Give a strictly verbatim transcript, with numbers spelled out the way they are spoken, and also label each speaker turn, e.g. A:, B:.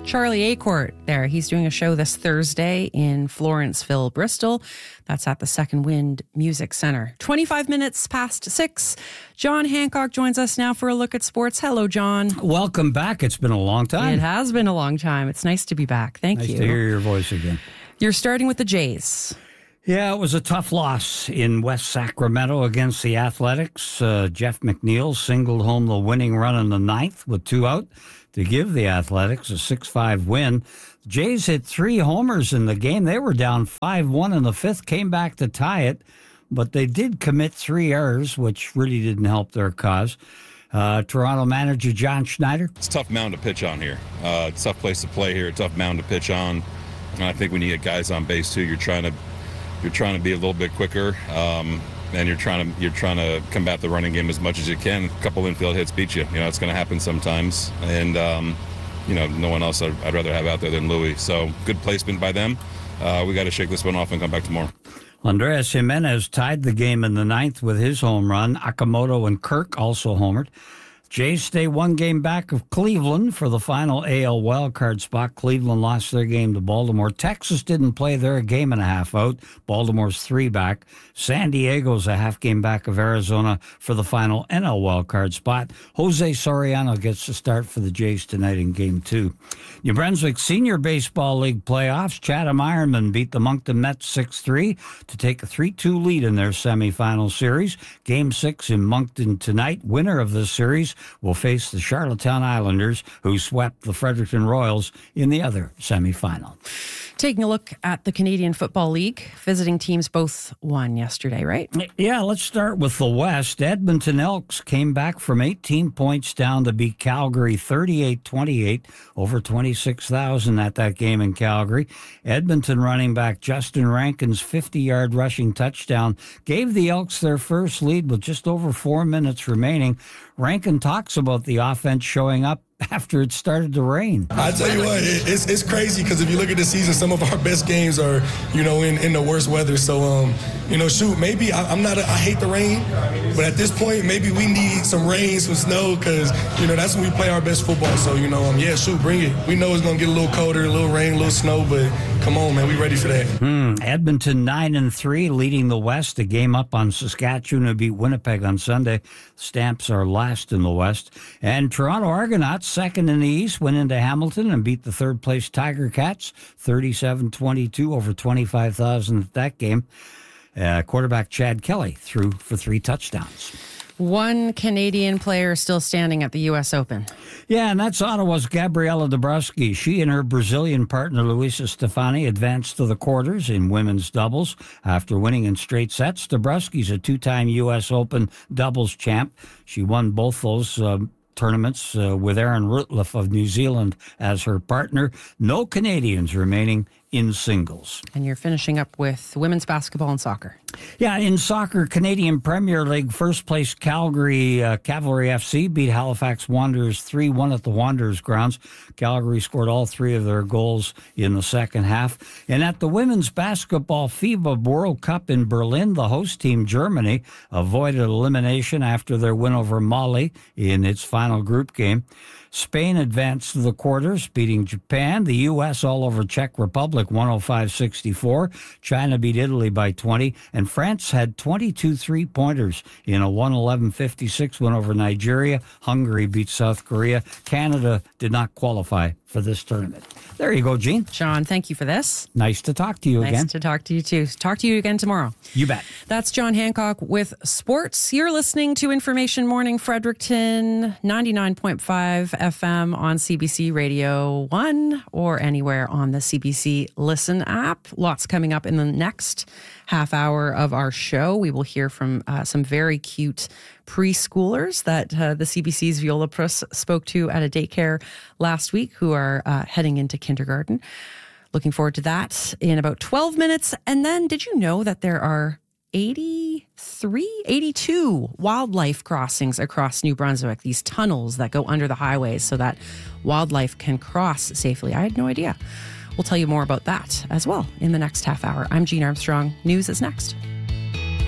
A: Charlie Acourt there. He's doing a show this Thursday in Florenceville, Bristol. That's at the Second Wind Music Center. twenty-five minutes past six. John Hancock joins us now for a look at sports. Hello, John.
B: Welcome back. It's been a long time.
A: It has been a long time. It's nice to be back. Thank
B: nice
A: you.
B: Nice to hear your voice again.
A: You're starting with the Jays.
B: Yeah, it was a tough loss in West Sacramento against the Athletics. Uh, Jeff McNeil singled home the winning run in the ninth with two out to give the Athletics a six five win. Jays hit three homers in the game. They were down five one in the fifth, came back to tie it, but they did commit three errors, which really didn't help their cause. Uh, Toronto manager John Schneider.
C: It's a tough mound to pitch on here. Uh, it's a tough place to play here, a tough mound to pitch on. And I think when you get guys on base, too, you're trying to You're trying to be a little bit quicker, um, and you're trying to you're trying to combat the running game as much as you can. A couple infield hits beat you. You know, it's going to happen sometimes, and um, you know, no one else I'd, I'd rather have out there than Louis. So good placement by them. Uh, we got to shake this one off and come back tomorrow.
B: Andres Jimenez tied the game in the ninth with his home run. Akamoto and Kirk also homered. Jays stay one game back of Cleveland for the final A L wildcard spot. Cleveland lost their game to Baltimore. Texas didn't play. They're a game and a half out. Baltimore's three back. San Diego's a half game back of Arizona for the final N L wildcard spot. Jose Soriano gets the start for the Jays tonight in game two. New Brunswick Senior Baseball League playoffs. Chatham Ironmen beat the Moncton Mets six three to take a three two lead in their semifinal series. Game six in Moncton tonight. Winner of this series will face the Charlottetown Islanders, who swept the Fredericton Royals in the other semifinal.
A: Taking a look at the Canadian Football League, visiting teams both won yesterday, right?
B: Yeah, let's start with the West. Edmonton Elks came back from eighteen points down to beat Calgary thirty-eight twenty-eight, over twenty-six thousand at that game in Calgary. Edmonton running back Justin Rankin's fifty-yard rushing touchdown gave the Elks their first lead with just over four minutes remaining. Rankin talks about the offense showing up after it started to rain.
D: I tell you what, it, it's it's crazy because if you look at the season, some of our best games are, you know, in, in the worst weather. So, um, you know, shoot, maybe I, I'm not, a, I hate the rain, but at this point, maybe we need some rain, some snow, because, you know, that's when we play our best football. So, you know, um, yeah, shoot, bring it. We know it's going to get a little colder, a little rain, a little snow, but come on, man, we ready for that.
B: Hmm. Edmonton nine and three, leading the West. A game up on Saskatchewan to beat Winnipeg on Sunday. Stamps are last in the West. And Toronto Argonauts, second in the East, went into Hamilton and beat the third-place Tiger Cats thirty-seven twenty-two, over twenty-five thousand at that game. Uh, quarterback Chad Kelly threw for three touchdowns.
A: One Canadian player still standing at the U S Open.
B: Yeah, and that's Ottawa's Gabriela Dabrowski. She and her Brazilian partner, Luisa Stefani, advanced to the quarters in women's doubles after winning in straight sets. Dabrowski's a two-time U S Open doubles champ. She won both those uh, tournaments uh, with Aaron Rutliff of New Zealand as her partner. No Canadians remaining in singles.
A: And you're finishing up with women's basketball and soccer.
B: Yeah, in soccer, Canadian Premier League, first place Calgary uh, Cavalry F C beat Halifax Wanderers three one at the Wanderers grounds. Calgary scored all three of their goals in the second half. And at the women's basketball FIBA World Cup in Berlin, the host team, Germany, avoided elimination after their win over Mali in its final group game. Spain advanced to the quarters, beating Japan. The U S all over Czech Republic, one oh five sixty-four. China beat Italy by twenty. And France had twenty-two three-pointers in a one eleven fifty-six win over Nigeria. Hungary beat South Korea. Canada did not qualify for this tournament. There you go, Gene.
A: John, thank you for this.
B: Nice to talk to you
A: nice
B: again.
A: Nice to talk to you, too. Talk to you again tomorrow.
B: You bet.
A: That's John Hancock with sports. You're listening to Information Morning Fredericton, ninety-nine point five F M on C B C Radio one or anywhere on the C B C Listen app. Lots coming up in the next half hour of our show. We will hear from uh, some very cute preschoolers that uh, the C B C's Viola Prus spoke to at a daycare last week who are uh, heading into kindergarten. Looking forward to that in about twelve minutes. And then did you know that there are eighty-three, eighty-two wildlife crossings across New Brunswick, these tunnels that go under the highways so that wildlife can cross safely? I had no idea. We'll tell you more about that as well in the next half hour. I'm Jean Armstrong. News is next.